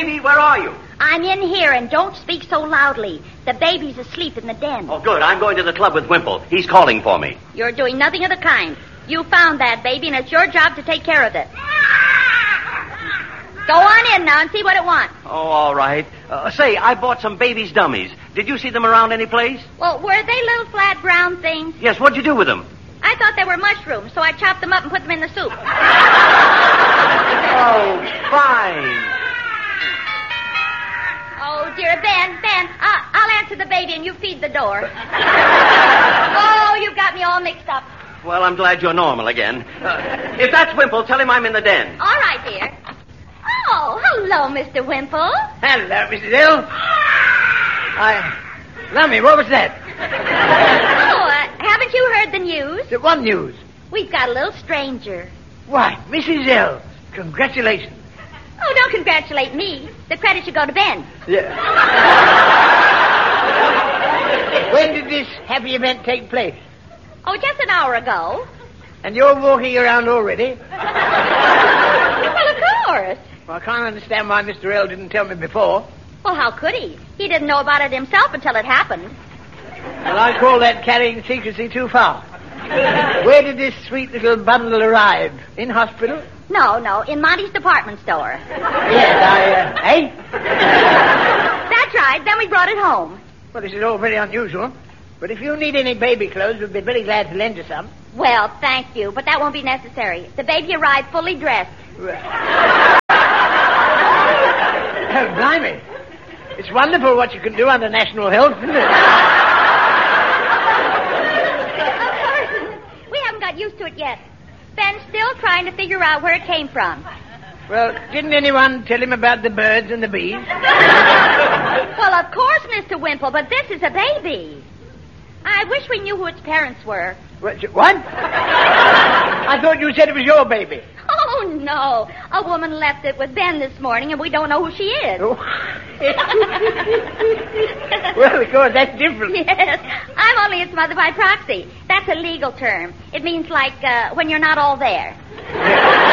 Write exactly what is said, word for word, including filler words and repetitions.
Mimi, where are you? I'm in here, and don't speak so loudly. The baby's asleep in the den. Oh, good. I'm going to the club with Wimple. He's calling for me. You're doing nothing of the kind. You found that baby, and it's your job to take care of it. Go on in now and see what it wants. Oh, all right. Uh, say, I bought some baby's dummies. Did you see them around any place? Well, were they little flat brown things? Yes, what'd you do with them? I thought they were mushrooms, so I chopped them up and put them in the soup. Oh, fine. Oh, dear, Ben, Ben, I'll, I'll answer the baby and you feed the door. Oh, you've got me all mixed up. Well, I'm glad you're normal again. Uh, if that's Wimple, tell him I'm in the den. All right, dear. Oh, hello, Mister Wimple. Hello, Missus Hill. I... Lummy, what was that? Oh, uh, haven't you heard the news? The what news? We've got a little stranger. Why, Missus Hill, congratulations. Oh, don't congratulate me. The credit should go to Ben. Yeah. When did this happy event take place? Oh, just an hour ago. And you're walking around already? Well, of course. Well, I can't understand why Mister L didn't tell me before. Well, how could he? He didn't know about it himself until it happened. Well, I call that carrying secrecy too far. Where did this sweet little bundle arrive? In hospital? No, no, in Monty's department store. Yes, I, uh, eh? That's right. Then we brought it home. Well, this is all very unusual. But if you need any baby clothes, we'd be very glad to lend you some. Well, thank you, but that won't be necessary. The baby arrived fully dressed. Oh, blimey. It's wonderful what you can do under national health, isn't it? We haven't got used to it yet. Ben's still trying to figure out where it came from. Well, didn't anyone tell him about the birds and the bees? Well, of course, Mister Wimple, but this is a baby. I wish we knew who its parents were. What? what? I thought you said it was your baby. Oh, no. A woman left it with Ben this morning, and we don't know who she is. Oh. Well, of course, that's different. Yes. I'm only its mother by proxy. That's a legal term. It means like uh, when you're not all there.